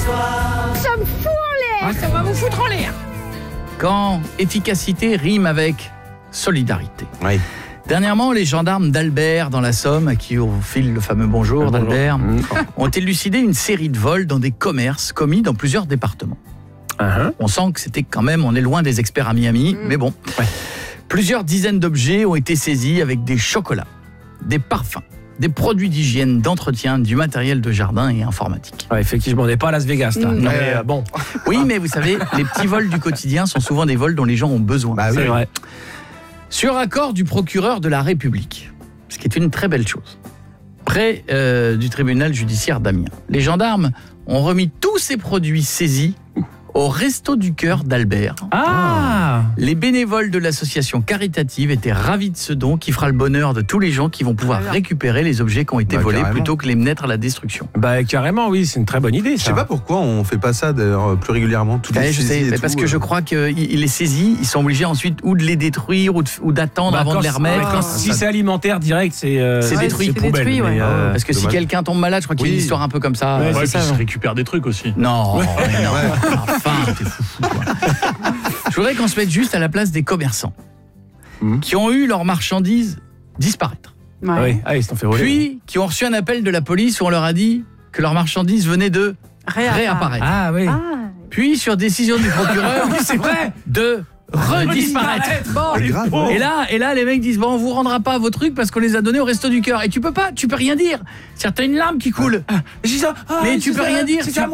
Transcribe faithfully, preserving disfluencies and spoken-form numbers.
Ça me fout en l'air. Ah, ça va vous foutre en l'air. Quand efficacité rime avec solidarité. Oui. Dernièrement, les gendarmes d'Albert dans la Somme, à qui on file le fameux bonjour, bonjour. d'Albert, Mmh. ont élucidé une série de vols dans des commerces commis dans plusieurs départements. Uh-huh. On sent que c'était quand même, on est loin des experts à Miami, mmh. mais bon. Ouais. Plusieurs dizaines d'objets ont été saisis avec des chocolats, des parfums, des produits d'hygiène, d'entretien, du matériel de jardin et informatique. Ouais, effectivement, on n'est pas à Las Vegas, là. Mmh. Non, Ouais. mais euh, bon. Oui, mais vous savez, les petits vols du quotidien sont souvent des vols dont les gens ont besoin. Bah, c'est vrai. Sur accord du procureur de la République, ce qui est une très belle chose, près euh, du tribunal judiciaire d'Amiens, les gendarmes ont remis tous ces produits saisis au Resto du Cœur d'Albert. Ah, Les bénévoles de l'association caritative étaient ravis de ce don qui fera le bonheur de tous les gens qui vont pouvoir Alors. récupérer les objets qui ont été Bah, volés carrément. plutôt que les mettre à la destruction. Bah carrément, oui, c'est une très bonne idée, Je ça. sais pas pourquoi on fait pas ça d'ailleurs plus régulièrement. Toutes les Ouais, je sais, saisies et mais parce tout, que je euh. crois qu'ils les saisissent, ils sont obligés ensuite ou de les détruire ou, de- ou d'attendre Bah, avant quand de les c'est- remettre. ouais, quand- si c'est alimentaire direct, c'est euh, C'est détruit. c'est C'est poubelle. détruit, ouais. mais, euh, Parce que si dommage. quelqu'un tombe malade, je crois qu'il y a une Oui. histoire un peu comme ça. Ouais, Euh, c'est Ouais, ça, puis ils ouais. récupèrent des trucs aussi. Non, mais non. Ouais. Enfin, t'es foufou, quoi. Je voudrais qu'on se mette juste à la place des commerçants Mhm. qui ont eu leurs marchandises disparaître. Ouais. Ah oui, ah, ils se sont fait voler. Puis qui ont reçu un appel de la police où on leur a dit que leurs marchandises venaient de Réapparaître. réapparaître. Ah oui. Ah. Puis sur décision du procureur, Oui, c'est vrai. de redisparaître. Bon. C'est grave. Et là, et là, les mecs disent bon, on vous rendra pas vos trucs parce qu'on les a donnés au Resto du Cœur. Et tu peux pas, tu peux rien dire. C'est-à-dire, t'as une larme qui coule. C'est ça. Ah, Mais tu c'est peux ça, rien dire. c'est Tu- ça,